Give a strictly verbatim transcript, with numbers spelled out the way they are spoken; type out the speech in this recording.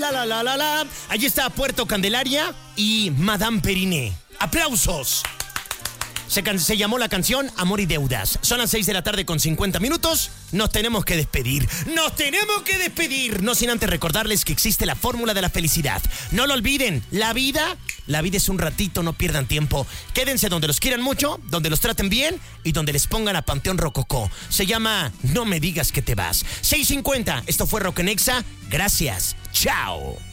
la, la, la, la, la. Allí está Puerto Candelaria y Madame Periné. ¡Aplausos! Se, can- se llamó la canción Amor y Deudas. Son las seis de la tarde con cincuenta minutos. Nos tenemos que despedir. ¡Nos tenemos que despedir! No sin antes recordarles que existe la fórmula de la felicidad. No lo olviden. La vida, la vida es un ratito, no pierdan tiempo. Quédense donde los quieran mucho, donde los traten bien y donde les pongan a Panteón Rococó. Se llama No me digas que te vas. seis cincuenta. Esto fue Rock en Exa. Gracias. Chao.